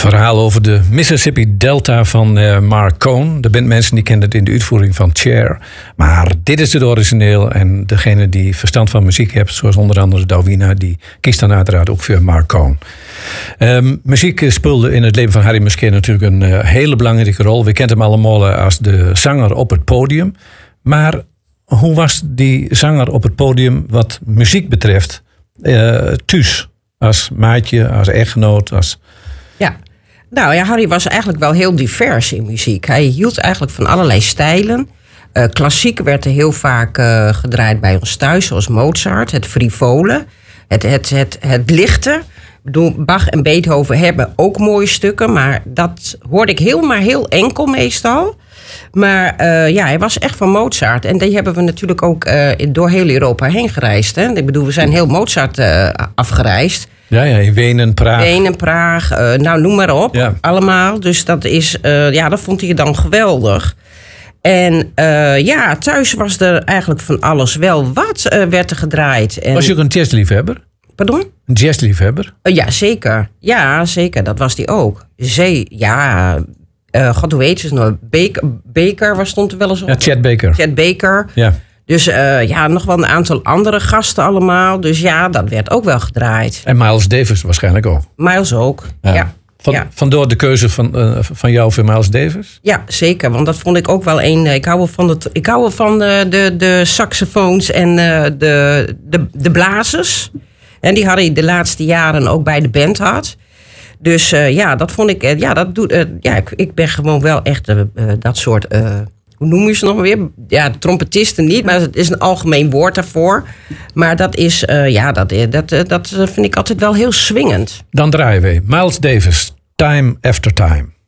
verhaal over de Mississippi Delta van Mark Cohn. De bandmensen die kennen het in de uitvoering van Cher. Maar dit is het origineel. En degene die verstand van muziek heeft, zoals onder andere Dawina, die kiest dan uiteraard ook voor Mark Cohn. Muziek speelde in het leven van Harry Musquet natuurlijk een hele belangrijke rol. We kennen hem allemaal als de zanger op het podium. Maar hoe was die zanger op het podium wat muziek betreft thuis? Als maatje, als echtgenoot, als... Ja, nou ja, Harry was eigenlijk wel heel divers in muziek. Hij hield eigenlijk van allerlei stijlen. Klassiek werd er heel vaak gedraaid bij ons thuis, zoals Mozart. Het frivole, het lichte. Ik bedoel, Bach en Beethoven hebben ook mooie stukken, maar dat hoorde ik heel enkel meestal. Maar hij was echt van Mozart. En die hebben we natuurlijk ook door heel Europa heen gereisd. Hè? Ik bedoel, we zijn heel Mozart afgereisd. Ja, in Wenen, Praag. Nou, noem maar op. Ja. Allemaal. Dus dat is, dat vond hij dan geweldig. En thuis was er eigenlijk van alles wel wat werd er gedraaid. En... Was je ook een jazzliefhebber? Pardon? Een jazzliefhebber? Ja, zeker. Ja, zeker. Dat was hij ook. God, hoe heet ze nou? Baker, stond er wel eens op? Ja, Chet Baker. Chet Baker. Ja. Dus nog wel een aantal andere gasten allemaal. Dus ja, dat werd ook wel gedraaid. En Miles Davis waarschijnlijk ook. Miles ook, ja. Vandoor de keuze van jou voor Miles Davis? Ja, zeker. Want dat vond ik ook wel een... Ik hou wel van de saxofoons en de blazers. En die Harry de laatste jaren ook bij de band had. Dus dat vond ik... ik ben gewoon wel echt dat soort... hoe noem je ze nog weer? Ja, de trompetisten niet, maar het is een algemeen woord daarvoor. Maar dat is, dat vind ik altijd wel heel swingend. Dan draaien we Miles Davis, Time After Time.